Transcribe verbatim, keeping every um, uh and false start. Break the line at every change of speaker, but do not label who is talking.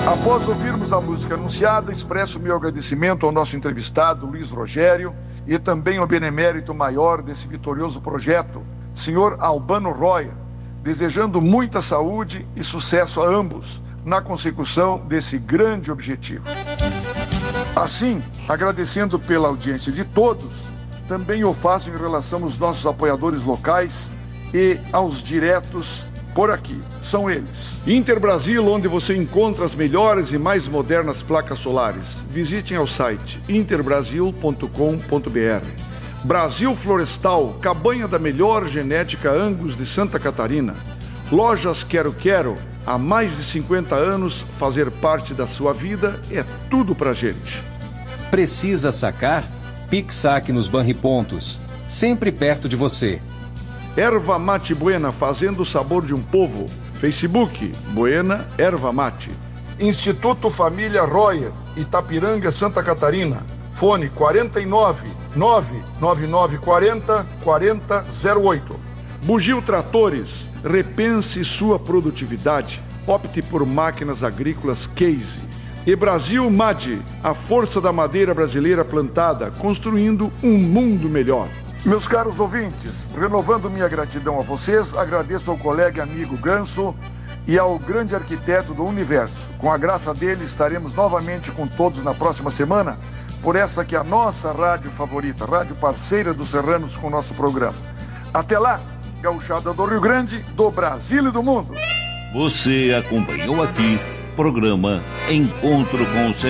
Após ouvirmos a música anunciada, expresso meu agradecimento ao nosso entrevistado, Luiz Rogério, e também ao benemérito maior desse vitorioso projeto, senhor Albano Royer, desejando muita saúde e sucesso a ambos na consecução desse grande objetivo. Assim, agradecendo pela audiência de todos, também o faço em relação aos nossos apoiadores locais e aos diretos por aqui. São eles: Inter Brasil, onde você encontra as melhores e mais modernas placas solares. Visitem ao site inter brasil ponto com ponto b r. Brasil Florestal, cabanha da melhor genética Angus de Santa Catarina. Lojas Quero Quero, há mais de cinquenta anos, fazer parte da sua vida é tudo pra gente.
Precisa sacar? Pix-saque nos Banripontos, sempre perto de você.
Erva Mate Buena, fazendo o sabor de um povo. Facebook, Buena Erva Mate. Instituto Família Royer, Itapiranga, Santa Catarina. Fone quarenta e nove, nove nove nove quarenta, quarenta zero oito. Bugio Tratores, repense sua produtividade. Opte por máquinas agrícolas Case. E Brasil M A D, a força da madeira brasileira plantada, construindo um mundo melhor. Meus caros ouvintes, renovando minha gratidão a vocês, agradeço ao colega e amigo Ganso e ao grande arquiteto do universo. Com a graça dele, estaremos novamente com todos na próxima semana, por essa que é a nossa rádio favorita, rádio parceira dos serranos com o nosso programa. Até lá, gauchada do Rio Grande, do Brasil e do mundo.
Você acompanhou aqui programa Encontro com o